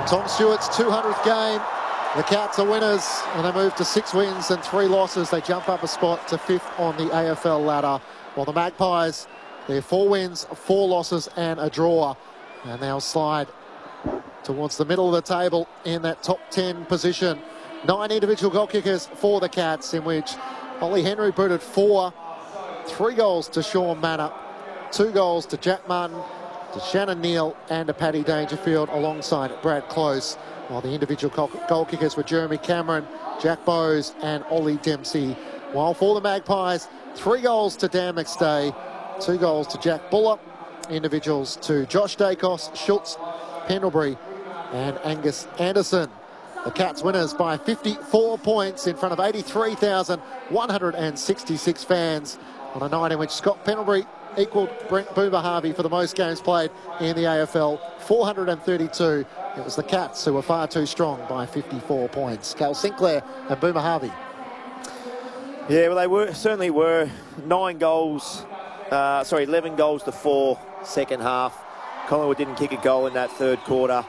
Tom Stewart's 200th game. The Cats are winners, and they move to 6 wins and 3 losses. They jump up a spot to 5th on the AFL ladder, while the Magpies, their 4 wins, 4 losses and a draw, and they'll slide towards the middle of the table in that top 10 position. 9 individual goal kickers for the Cats, in which Ollie Henry booted 4, 3 goals to Sean Manor, 2 goals to Jack Martin, to Shannon Neal and to Paddy Dangerfield alongside Brad Close, while the individual goal kickers were Jeremy Cameron, Jack Bowes and Ollie Dempsey. While for the Magpies, 3 goals to Dan McStay, 2 goals to Jack Buller, individuals to Josh Dacos, Schultz, Pendlebury and Angus Anderson. The Cats winners by 54 points in front of 83,166 fans on a night in which Scott Pendlebury equalled Brent Boomer Harvey for the most games played in the AFL, 432. It was the Cats who were far too strong by 54 points. Cal Sinclair and Boomer Harvey. Yeah, well, they certainly were. 11 goals to 4 second half. Collingwood didn't kick a goal in that third quarter.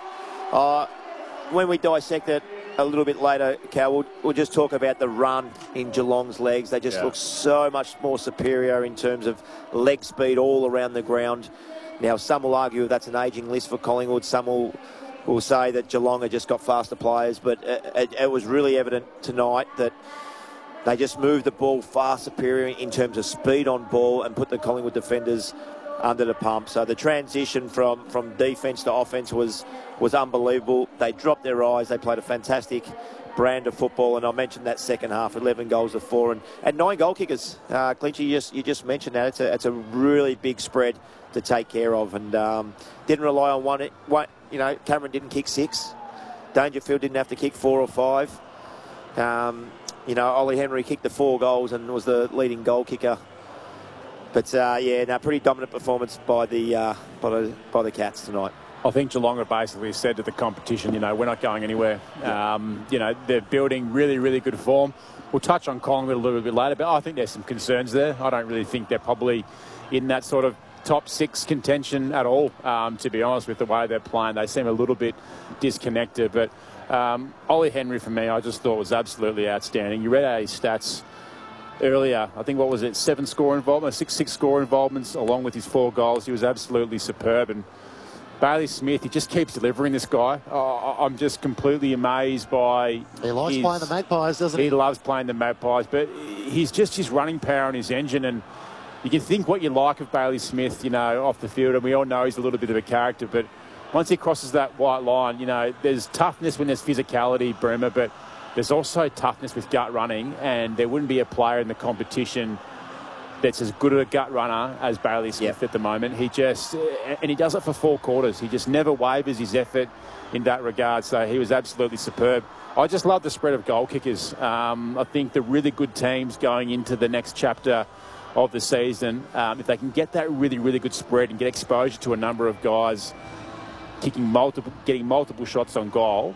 When we dissect it a little bit later, Cal, we'll just talk about the run in Geelong's legs. They just look so much more superior in terms of leg speed all around the ground. Now, some will argue that's an ageing list for Collingwood. Some will say that Geelong had just got faster players, but it was really evident tonight that they just moved the ball far superior in terms of speed on ball and put the Collingwood defenders under the pump. So the transition from defence to offence was unbelievable. They dropped their eyes. They played a fantastic brand of football, and I mentioned that second half, 11 goals to 4 and 9 goal kickers. Clinchy, you just mentioned that. It's a really big spread to take care of, and didn't rely on one. Cameron didn't kick 6. Dangerfield didn't have to kick 4 or 5. Ollie Henry kicked the 4 goals and was the leading goal kicker. But pretty dominant performance by the Cats tonight. I think Geelong have basically said to the competition, we're not going anywhere. They're building really, really good form. We'll touch on Collingwood a little bit later, but I think there's some concerns there. I don't really think they're probably in that sort of top 6 contention at all, to be honest, with the way they're playing. They seem a little bit disconnected. But Ollie Henry, for me, I just thought was absolutely outstanding. You read out his stats earlier. I think, 7 score involvements, 6 score involvements, along with his 4 goals. He was absolutely superb. And Bailey Smith, he just keeps delivering, this guy. I'm just completely amazed by... He likes playing the Magpies, doesn't he? He loves playing the Magpies, but he's just his running power and his engine, and you can think what you like of Bailey Smith, off the field, and we all know he's a little bit of a character, but once he crosses that white line, there's toughness when there's physicality, Bremer, but there's also toughness with gut running, and there wouldn't be a player in the competition that's as good a gut runner as Bailey Smith at the moment. He does it for 4 quarters. He just never wavers his effort in that regard. So he was absolutely superb. I just love the spread of goal kickers. I think the really good teams going into the next chapter of the season, if they can get that really, really good spread and get exposure to a number of guys getting multiple shots on goal,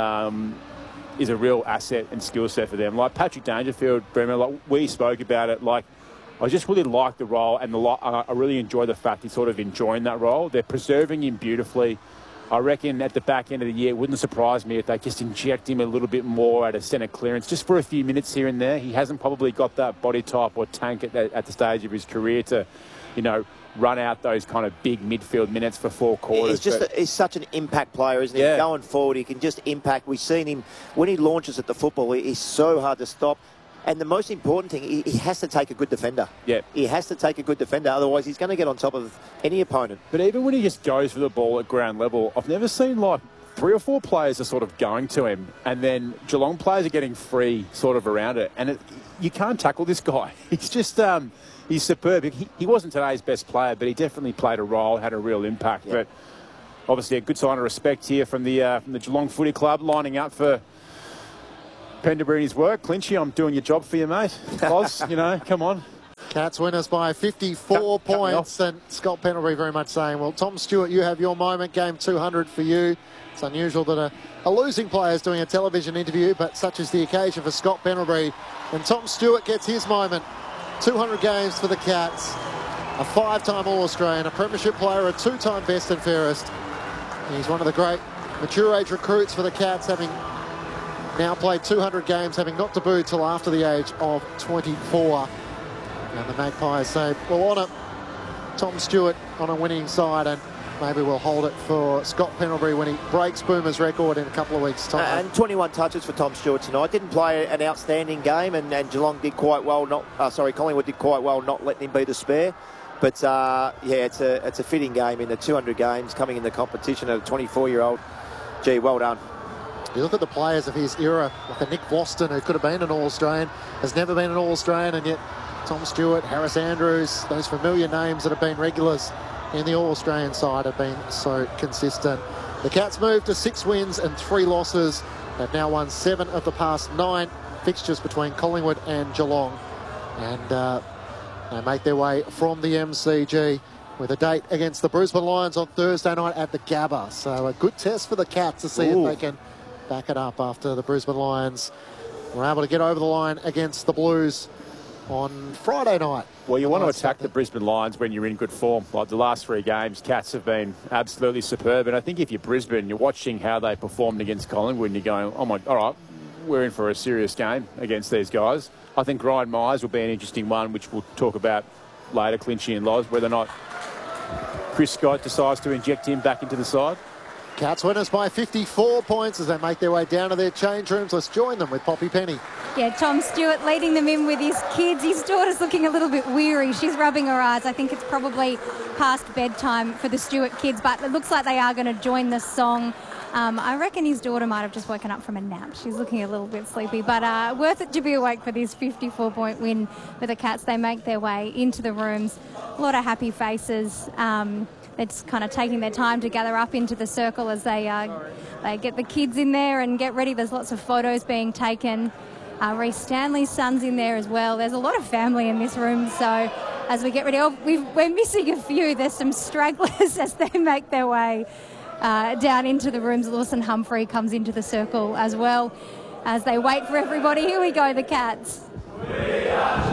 is a real asset and skill set for them. Like Patrick Dangerfield, Bremer, we spoke about it, I just really like the role, and I really enjoy the fact he's sort of enjoying that role. They're preserving him beautifully. I reckon at the back end of the year, it wouldn't surprise me if they just inject him a little bit more at a centre clearance, just for a few minutes here and there. He hasn't probably got that body type or tank at the stage of his career to, run out those kind of big midfield minutes for 4 quarters. He's such an impact player, isn't he? Going forward, he can just impact. We've seen him, when he launches at the football, he's so hard to stop. And the most important thing, he has to take a good defender. Yeah. He has to take a good defender, otherwise he's going to get on top of any opponent. But even when he just goes for the ball at ground level, I've never seen 3 or 4 players are sort of going to him, and then Geelong players are getting free sort of around it. And you can't tackle this guy. He's just, he's superb. He wasn't today's best player, but he definitely played a role, had a real impact. Yeah. But obviously a good sign of respect here from the Geelong Footy Club, lining up for Pendlebury and his work. Clinchy, I'm doing your job for you, mate. Oz, come on. Cats winners by 54 points, and Scott Pendlebury very much saying, well, Tom Stewart, you have your moment, game 200 for you. It's unusual that a losing player is doing a television interview, but such is the occasion for Scott Pendlebury. And Tom Stewart gets his moment. 200 games for the Cats, a 5-time All-Australian, a premiership player, a 2-time best and fairest. He's one of the great mature age recruits for the Cats, having now played 200 games, having not debuted till after the age of 24. And the Magpies say, we'll honour Tom Stewart on a winning side, and maybe we'll hold it for Scott Pendlebury when he breaks Boomer's record in a couple of weeks' time. And 21 touches for Tom Stewart tonight. Didn't play an outstanding game, and Geelong did quite well. Collingwood did quite well not letting him be the spare. But yeah, it's a fitting game in the 200 games coming in the competition at a 24-year-old. Gee, well done. You look at the players of his era, like a Nick Boston, who could have been an All-Australian, has never been an All-Australian, and yet Tom Stewart, Harris Andrews, those familiar names that have been regulars in the All-Australian side have been so consistent. The Cats moved to 6 wins and 3 losses. They've now won 7 of the past 9 fixtures between Collingwood and Geelong. And they make their way from the MCG with a date against the Brisbane Lions on Thursday night at the Gabba. So a good test for the Cats to see if they can back it up after the Brisbane Lions were able to get over the line against the Blues on Friday night. Well, you want to attack the Brisbane Lions when you're in good form. Like the last 3 games, Cats have been absolutely superb. And I think if you're Brisbane, you're watching how they performed against Collingwood and you're going, oh my, all right, we're in for a serious game against these guys. I think Ryan Myers will be an interesting one, which we'll talk about later, Clinchy and Loz, whether or not Chris Scott decides to inject him back into the side. Cats winners by 54 points as they make their way down to their change rooms. Let's join them with Poppy Penny. Yeah, Tom Stewart leading them in with his kids. His daughter's looking a little bit weary. She's rubbing her eyes. I think it's probably past bedtime for the Stewart kids, but it looks like they are going to join the song. I reckon his daughter might have just woken up from a nap. She's looking a little bit sleepy, but worth it to be awake for this 54-point win for the Cats. They make their way into the rooms. A lot of happy faces. They're just kind of taking their time to gather up into the circle as they get the kids in there and get ready. There's lots of photos being taken. Reece Stanley's son's in there as well. There's a lot of family in this room, so as we get ready, we're missing a few. There's some stragglers as they make their way down into the rooms. Lawson Humphrey comes into the circle as well as they wait for everybody. Here we go, the Cats.